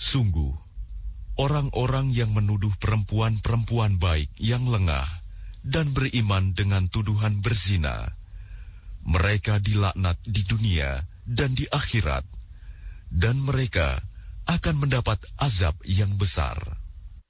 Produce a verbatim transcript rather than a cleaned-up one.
Sungguh, orang-orang yang menuduh perempuan-perempuan baik yang lengah dan beriman dengan tuduhan berzina, mereka dilaknat di dunia dan di akhirat, dan mereka akan mendapat azab yang besar.